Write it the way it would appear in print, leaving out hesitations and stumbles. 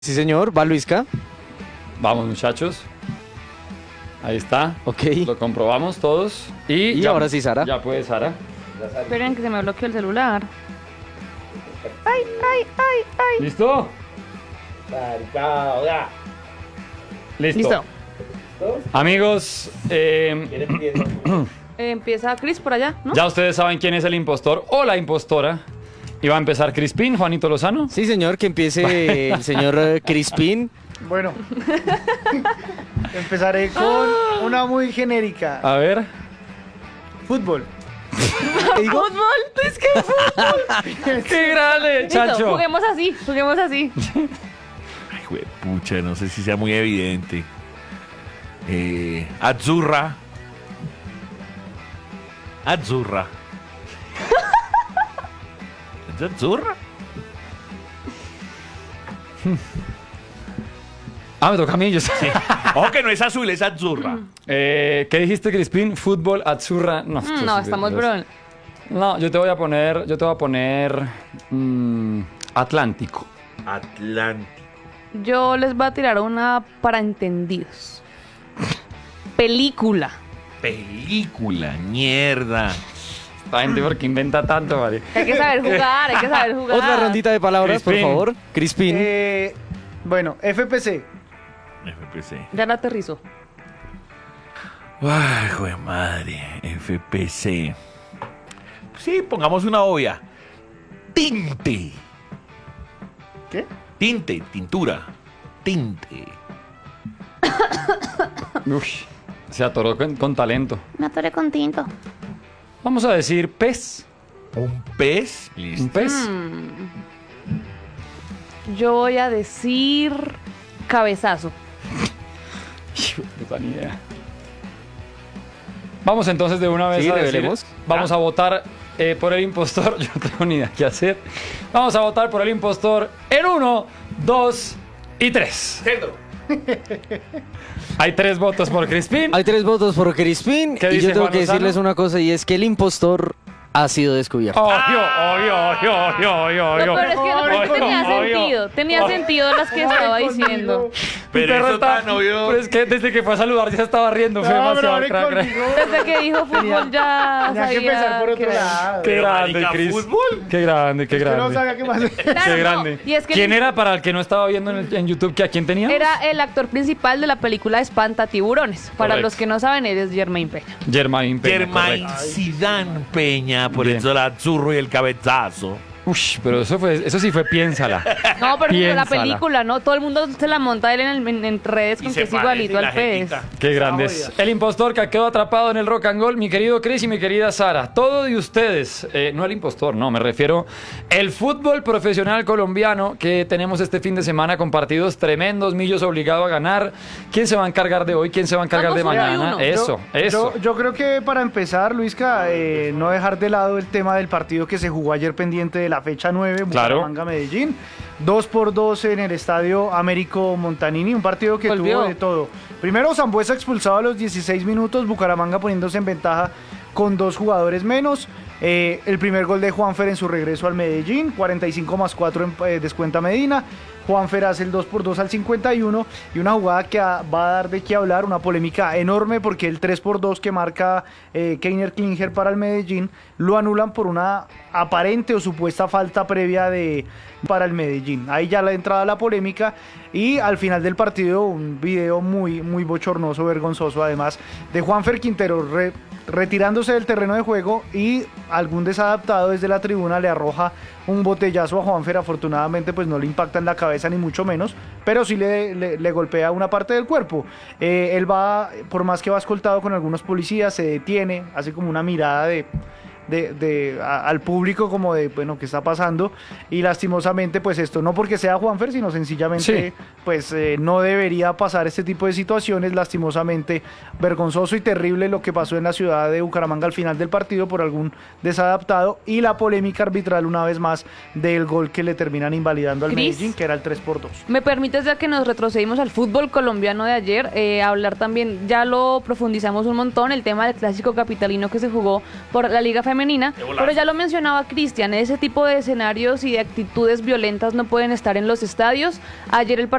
Sí, señor. ¿Va Luisca? Vamos, muchachos. Ahí está. Ok. Lo comprobamos todos. Y Y ahora sí, Sara. Ya puede, Sara. Esperen que se me bloqueó el celular. ¡Ay, ay, ay, ay! ¿Listo? Listo. Listo. Amigos, Empieza Chris por allá, ¿no? ya ustedes saben quién es el impostor o la impostora. Y va a empezar Crispín, Juanito Lozano. Sí, señor. Que empiece el señor Crispín. Bueno, empezaré con una muy genérica. A ver. Fútbol. ¡Fútbol! ¡Es que fútbol! ¡Qué grande, Listo, Chacho! juguemos así, juguemos así. Ay, pucha, no sé si sea muy evidente. Azzurra. Azzurra. ¿Es Azzurra? Ah, me toca a mí. Yo sé. Ojo que no es azul, es Azzurra. ¿Qué dijiste, Crispín? Fútbol, Azzurra. No, esto No, sí, estamos Dios. bro. No, yo te voy a poner Atlántico. Atlántico. Yo les voy a tirar una para entendidos. Película. Película, mierda. La gente porque inventa tanto, vale. Hay que saber jugar, hay que saber jugar. Otra rondita de palabras, por Crispín. favor. Crispín. Bueno, FPC. FPC. Ya la aterrizo. Ay, joder, madre. FPC. Sí, pongamos una obvia. Tinte. ¿Qué? Tinte, tintura. Tinte. Uy, se atoró con talento. Me atoré con tinto. Vamos a decir pez. Un pez. Un Listo. pez. Yo voy a decir cabezazo. No tengo ni idea. Vamos entonces de una vez Sí, a decir, revelemos. vamos a votar por el impostor. Yo no tengo ni idea qué hacer. Vamos a votar por el impostor en 1, 2 y 3. Hay 3 votos por Crispín. Hay 3 votos por Crispín. ¿Qué Y dice yo tengo Juan que Lozano? decirles una cosa, y es que el impostor ha sido descubierto. Obvio. Lo peor es que Obvio, tenía obvio. sentido. Tenía sentido las que estaba diciendo. Pero Mi perro eso está- tan obvio. Pero es que desde que fue a saludar ya estaba riendo. Fue No, pero demasiado hable crack. conmigo. Desde que dijo fútbol ya Tenía que sabía empezar por otro que era. lado. Qué Pero, grande, marica, Cris. ¿fútbol? Qué grande, qué Que no grande. sabía qué más. Claro, Qué no, grande. y es que ¿Quién era para el que no estaba viendo en YouTube que a quién tenía? Era el actor principal de la película Espanta Tiburones. Para Correcto. los que no saben, él es Germain Peña. Germain Peña. Germain correcto. Zidane Peña, por Bien. eso el Azzurro y el cabezazo. Ush, pero eso sí fue piénsala. No, pero la Piénsala. película, ¿no? Todo el mundo se la monta él en redes Y con se que es parece igualito la al pez. jetica. Qué grande es. El impostor que quedó atrapado en el rock and roll, mi querido Chris y mi querida Sara. Todo de ustedes, no el impostor, no, me refiero el fútbol profesional colombiano que tenemos este fin de semana con partidos tremendos, Millos obligado a ganar. ¿Quién se va a encargar de hoy? ¿Quién se va a encargar de Vamos uno y mañana? uno. Eso. Yo creo que para empezar, Luisca, no dejar de lado el tema del partido que se jugó ayer pendiente de la fecha 9, Claro. Bucaramanga-Medellín. 2-2 en el estadio Américo Montanini, un partido que Volvió. tuvo de todo. Primero, Sambuesa expulsado a los 16 minutos, Bucaramanga poniéndose en ventaja con 2 jugadores menos. El primer gol de Juanfer en su regreso al Medellín, 45+4 descuenta Medina. Juanfer hace el 2-2 al 51 y una jugada que va a dar de qué hablar, una polémica enorme porque el 3-2 que marca Keiner Klinger para el Medellín lo anulan por una aparente o supuesta falta previa para el Medellín. Ahí ya la entrada a la polémica y al final del partido un video muy, muy bochornoso, vergonzoso además de Juanfer Quintero retirándose del terreno de juego y algún desadaptado desde la tribuna le arroja un botellazo a Juanfer. Afortunadamente pues no le impacta en la cabeza ni mucho menos, pero sí le golpea una parte del cuerpo. Él va, por más que va escoltado con algunos policías, se detiene, hace como una mirada al público como de, bueno, ¿qué está pasando? Y lastimosamente, pues esto no porque sea Juanfer, sino sencillamente, Sí. pues no debería pasar este tipo de situaciones. Lastimosamente, vergonzoso y terrible lo que pasó en la ciudad de Bucaramanga al final del partido por algún desadaptado y la polémica arbitral una vez más del gol que le terminan invalidando al Cris. Medellín, que era el 3-2. ¿Me permites, ya que nos retrocedimos al fútbol colombiano de ayer, hablar también, ya lo profundizamos un montón, el tema del clásico capitalino que se jugó por la Liga Femenina femenina, pero ya lo mencionaba Cristian, ese tipo de escenarios y de actitudes violentas no pueden estar en los estadios. Ayer el